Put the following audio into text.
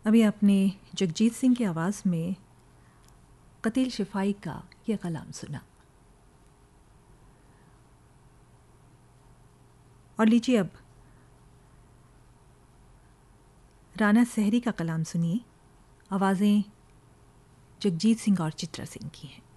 अभी आपने जगजीत सिंह की आवाज़ में कतील शिफाई का ये कलाम सुना। और लीजिए अब राना सहरी का कलाम सुनिए। आवाज़ें जगजीत सिंह और चित्रा सिंह की हैं।